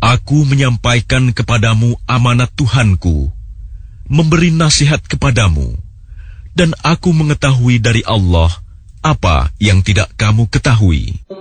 Aku menyampaikan kepadamu amanat Tuhanku, memberi nasihat kepadamu, dan aku mengetahui dari Allah apa yang tidak kamu ketahui.